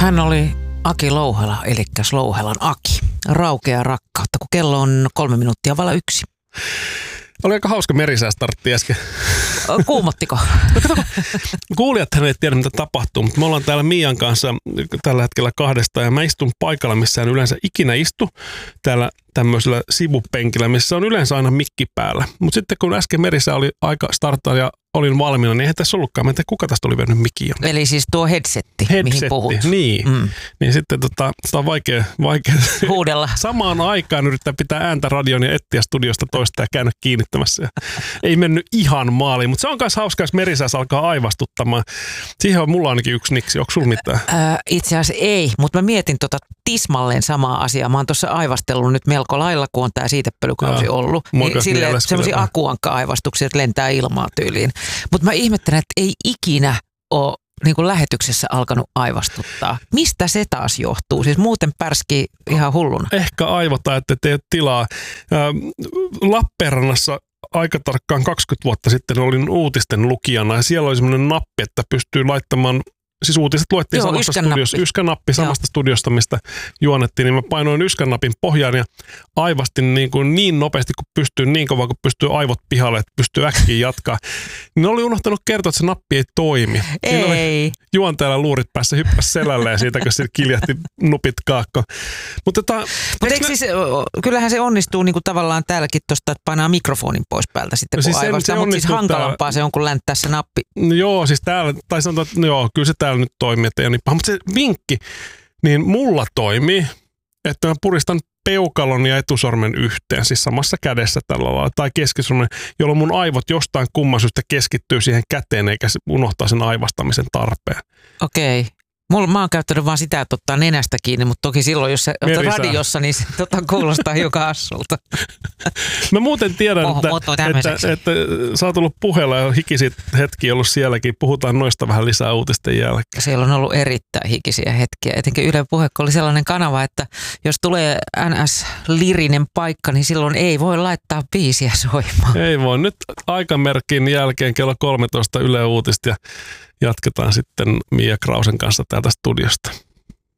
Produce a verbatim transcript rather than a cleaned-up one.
Hän oli Aki Louhela, eli Louhelan Aki. Raukea rakkautta, kun kello on kolme minuuttia vala yksi. Oli aika hauska merisäästartti äsken. Kuumottiko? No kato, kuulijathan ei tiedä, mitä tapahtuu, mutta me ollaan täällä Mian kanssa tällä hetkellä kahdesta ja mä istun paikalla, missä en yleensä ikinä istu, täällä tämmöisellä sivupenkillä, missä on yleensä aina mikki päällä. Mutta sitten kun äsken merisää oli aika starttaa ja olin valmiina, niin eihän tässä ollutkaan. Mä en tiedä, kuka tästä oli vienyt mikin jo. Eli siis tuo headsetti, headsetti mihin puhut. Niin. Mm. Niin sitten tota, sitä on vaikea, vaikea huudella. Samaan aikaan yrittää pitää ääntä radion ja etsiä studiosta toista ja käydä kiinnittämässä. Ja ei mennyt ihan maaliin, mutta se on myös hauskaa, jos merisääs alkaa aivastuttamaan. Siihen on mulla ainakin yksi niksi. Onko sulla mitään? Äh, itse asiassa ei, mutta mä mietin tota tismalleen samaa asiaa. Mä oon tuossa aivastellut nyt melko lailla, kun on tää siitepölykausi ollut. Niin silleen semmoisia akuankka-aivastuksia, että lentää ilmaa tyyliin. Mutta mä ihmettelen, että ei ikinä ole niin kuin lähetyksessä alkanut aivastuttaa. Mistä se taas johtuu? Siis muuten pärskii ihan hulluna. Ehkä aivota, että tee tilaa. Lappeenrannassa aika tarkkaan kaksikymmentä vuotta sitten olin uutisten lukijana ja siellä oli semmoinen nappi, että pystyy laittamaan. Siis uutiset luettiin Joo, samasta studiosta, yskänappi samasta studiosta, mistä juonettiin, niin mä painoin yskänapin pohjaan ja aivastin niin, kuin niin nopeasti kuin pystyy, niin kovaa kuin pystyy aivot pihalle, että pystyy äkkiä jatkaa. Niin oli unohtanut kertoa, että se nappi ei toimi. Ei. Juontajalla luurit päässä hyppäsi selälleen siitä, kun se kiljahti nupit kaakko. Mutta tota, Mut eikö mä... siis, kyllähän se onnistuu niin kuin tavallaan täälläkin tuosta, että painaa mikrofonin pois päältä sitten, kun siis aivastaa, mutta siis hankalampaa täällä. Se on, kun länttää se nappi. No joo, siis täällä, tai sanotaan, että no joo, kyllä se täällä nyt toimii, että ei ole niin paha. Mutta se vinkki, niin mulla toimii, että mä puristan peukalon ja etusormen yhteen, siis samassa kädessä tällä lailla, tai keskisormen, jolloin mun aivot jostain kumman syystä keskittyy siihen käteen, eikä se unohtaa sen aivastamisen tarpeen. Okei. Okay. Mulla, mä oon käyttänyt vaan sitä, että ottaa nenästä kiinni, mutta toki silloin, jos se on radiossa, niin se tota, kuulostaa hiukan hassulta. Mä muuten tiedän, oh, että, että, että sä oot ollut puheella ja hikisit hetkiä ollut sielläkin. Puhutaan noista vähän lisää uutisten jälkeen. Siellä on ollut erittäin hikisiä hetkiä. Etenkin Yle Puhe, kun oli sellainen kanava, että jos tulee N S-lirinen paikka, niin silloin ei voi laittaa biisiä soimaan. Ei voi. Nyt aikamerkin jälkeen kello kolmetoista Yle Uutista ja jatketaan sitten Mia Krausen kanssa täältä studiosta.